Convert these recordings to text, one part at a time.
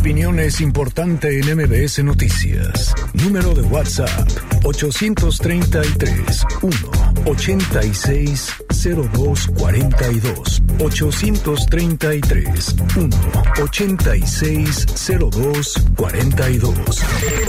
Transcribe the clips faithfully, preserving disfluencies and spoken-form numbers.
opinión es importante en M B S Noticias. Número de WhatsApp ocho tres tres, uno, ocho seis, cero dos cuatro dos. ocho tres tres, uno, ocho seis, cero dos cuatro dos.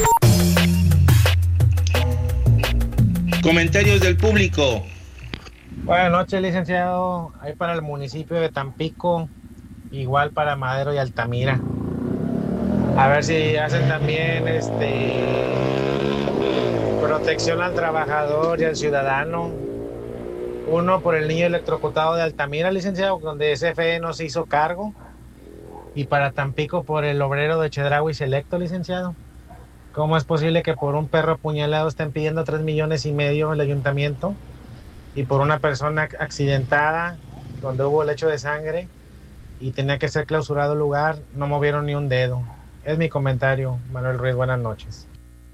Comentarios del público. Buenas noches, licenciado. Ahí para el municipio de Tampico, igual para Madero y Altamira. A ver si hacen también este protección al trabajador y al ciudadano. Uno por el niño electrocutado de Altamira, licenciado, donde S F E no se hizo cargo. Y para Tampico por el obrero de Chedraui Selecto, licenciado. ¿Cómo es posible que por un perro apuñalado estén pidiendo tres millones y medio el ayuntamiento? Y por una persona accidentada, donde hubo lecho de sangre y tenía que ser clausurado el lugar, no movieron ni un dedo. Es mi comentario, Manuel Ruiz. Buenas noches.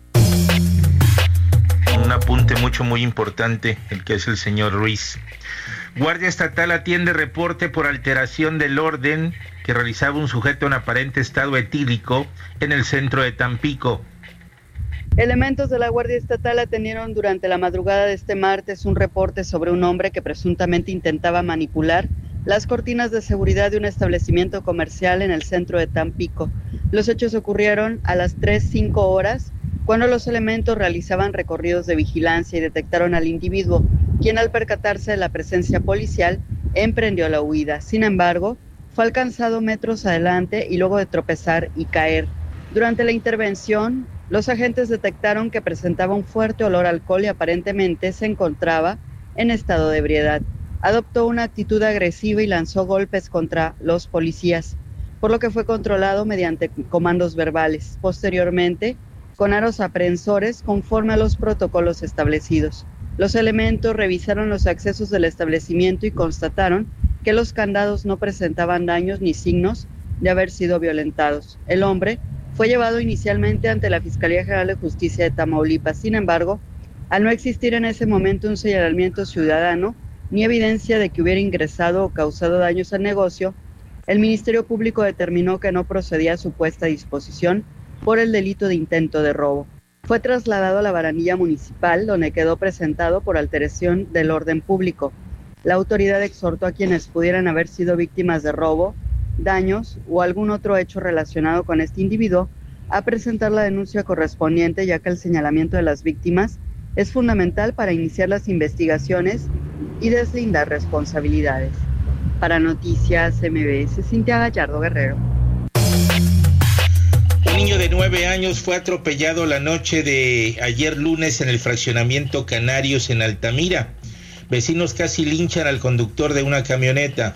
Un apunte mucho, muy importante, el que es el señor Ruiz. Guardia Estatal atiende reporte por alteración del orden que realizaba un sujeto en aparente estado etílico en el centro de Tampico. Elementos de la Guardia Estatal atendieron durante la madrugada de este martes un reporte sobre un hombre que presuntamente intentaba manipular las cortinas de seguridad de un establecimiento comercial en el centro de Tampico. Los hechos ocurrieron a las tres cinco horas, cuando los elementos realizaban recorridos de vigilancia y detectaron al individuo, quien al percatarse de la presencia policial, emprendió la huida. Sin embargo, fue alcanzado metros adelante y luego de tropezar y caer. Durante la intervención, los agentes detectaron que presentaba un fuerte olor a alcohol y aparentemente se encontraba en estado de ebriedad. Adoptó una actitud agresiva y lanzó golpes contra los policías, por lo que fue controlado mediante comandos verbales. Posteriormente, con aros aprehensores conforme a los protocolos establecidos. Los elementos revisaron los accesos del establecimiento y constataron que los candados no presentaban daños ni signos de haber sido violentados. El hombre fue llevado inicialmente ante la Fiscalía General de Justicia de Tamaulipas. Sin embargo, al no existir en ese momento un señalamiento ciudadano ni evidencia de que hubiera ingresado o causado daños al negocio, el Ministerio Público determinó que no procedía a su puesta a disposición por el delito de intento de robo. Fue trasladado a la barandilla municipal, donde quedó presentado por alteración del orden público. La autoridad exhortó a quienes pudieran haber sido víctimas de robo, daños o algún otro hecho relacionado con este individuo a presentar la denuncia correspondiente, ya que el señalamiento de las víctimas es fundamental para iniciar las investigaciones y deslindar responsabilidades. Para Noticias M B S, Cintia Gallardo Guerrero. Un niño de nueve años fue atropellado la noche de ayer lunes en el fraccionamiento Canarios en Altamira. Vecinos casi linchan al conductor de una camioneta.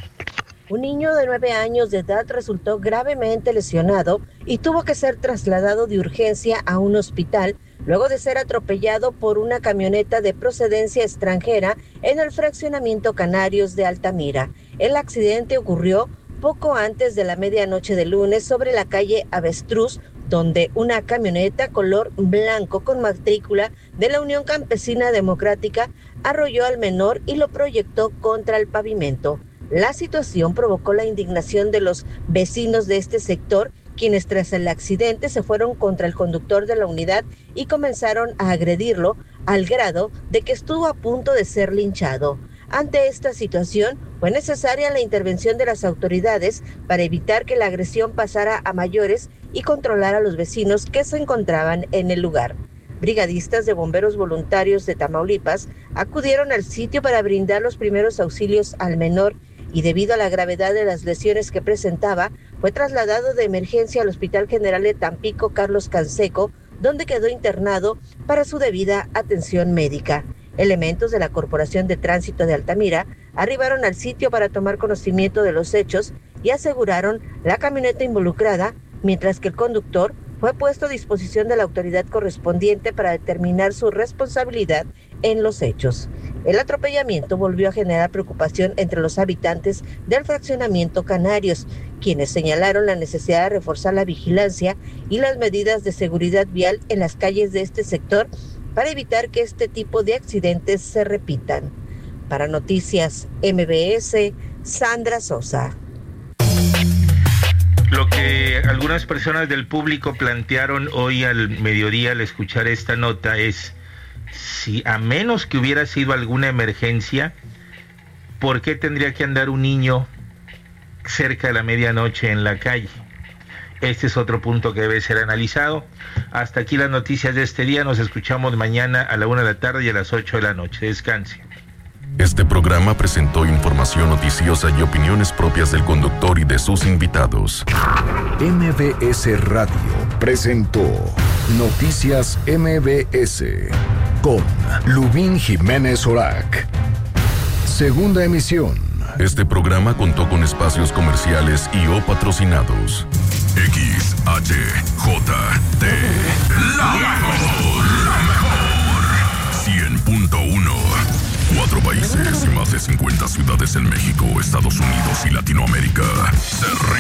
Un niño de nueve años de edad resultó gravemente lesionado y tuvo que ser trasladado de urgencia a un hospital luego de ser atropellado por una camioneta de procedencia extranjera en el fraccionamiento Canarios de Altamira. El accidente ocurrió poco antes de la medianoche de lunes sobre la calle Avestruz, donde una camioneta color blanco con matrícula de la Unión Campesina Democrática arrolló al menor y lo proyectó contra el pavimento. La situación provocó la indignación de los vecinos de este sector, quienes tras el accidente se fueron contra el conductor de la unidad y comenzaron a agredirlo al grado de que estuvo a punto de ser linchado. Ante esta situación, fue necesaria la intervención de las autoridades para evitar que la agresión pasara a mayores y controlar a los vecinos que se encontraban en el lugar. Brigadistas de bomberos voluntarios de Tamaulipas acudieron al sitio para brindar los primeros auxilios al menor y debido a la gravedad de las lesiones que presentaba, fue trasladado de emergencia al Hospital General de Tampico Carlos Canseco, donde quedó internado para su debida atención médica. Elementos de la Corporación de Tránsito de Altamira arribaron al sitio para tomar conocimiento de los hechos y aseguraron la camioneta involucrada, mientras que el conductor fue puesto a disposición de la autoridad correspondiente para determinar su responsabilidad en los hechos. El atropellamiento volvió a generar preocupación entre los habitantes del fraccionamiento Canarios, quienes señalaron la necesidad de reforzar la vigilancia y las medidas de seguridad vial en las calles de este sector para evitar que este tipo de accidentes se repitan. Para Noticias M B S, Sandra Sosa. Lo que que algunas personas del público plantearon hoy al mediodía al escuchar esta nota es, si a menos que hubiera sido alguna emergencia, ¿por qué tendría que andar un niño cerca de la medianoche en la calle? Este es otro punto que debe ser analizado. Hasta aquí las noticias de este día. Nos escuchamos mañana a la una de la tarde y a las ocho de la noche. Descanse. Este programa presentó información noticiosa y opiniones propias del conductor y de sus invitados. M B S Radio presentó Noticias M B S con Lubín Jiménez Orac. Segunda emisión. Este programa contó con espacios comerciales y o patrocinados. X H J T, la mejor, la mejor. cien punto uno. Cuatro países y más de cincuenta ciudades en México, Estados Unidos y Latinoamérica. Se